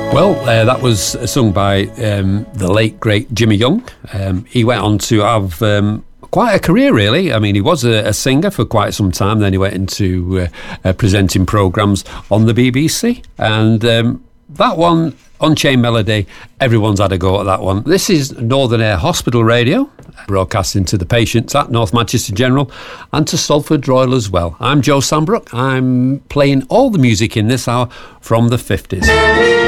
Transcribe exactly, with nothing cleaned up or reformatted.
Well, uh, that was sung by um, the late, great Jimmy Young. Um, he went on to have um, quite a career, really. I mean, he was a, a singer for quite some time. Then he went into uh, uh, presenting programmes on the B B C. And um, that one, Unchained Melody, everyone's had a go at that one. This is Northern Air Hospital Radio, broadcasting to the patients at North Manchester General and to Salford Royal as well. I'm Joe Sambrook. I'm playing all the music in this hour from the fifties.